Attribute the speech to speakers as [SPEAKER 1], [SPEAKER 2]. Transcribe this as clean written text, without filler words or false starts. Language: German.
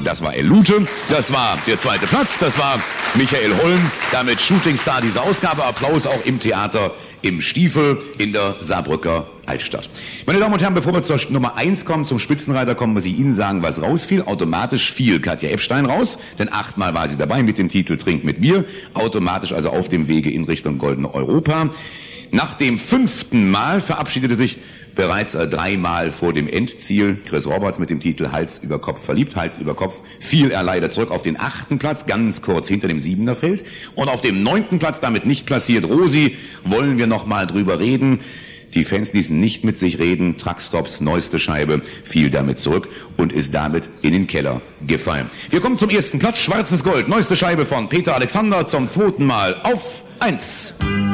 [SPEAKER 1] Das war Elute. Das war der zweite Platz. Das war Michael Holm. Damit Shootingstar dieser Ausgabe. Applaus auch im Theater im Stiefel in der Saarbrücker Altstadt. Meine Damen und Herren, bevor wir zur Nummer 1 kommen, zum Spitzenreiter kommen, muss ich Ihnen sagen, was rausfiel. Automatisch fiel Katja Epstein raus, denn 8-mal war sie dabei mit dem Titel Trink mit mir. Automatisch also auf dem Wege in Richtung Goldene Europa. Nach dem 5. Mal verabschiedete sich bereits 3-mal vor dem Endziel Chris Roberts mit dem Titel Hals über Kopf verliebt. Hals über Kopf fiel er leider zurück auf den 8. Platz, ganz kurz hinter dem 7er Feld. Und auf dem 9. Platz, damit nicht platziert, Rosi, wollen wir noch mal drüber reden. Die Fans ließen nicht mit sich reden. Truckstops neueste Scheibe fiel damit zurück und ist damit in den Keller gefallen. Wir kommen zum ersten Platz. Schwarzes Gold, neueste Scheibe von Peter Alexander zum 2. Mal auf 1.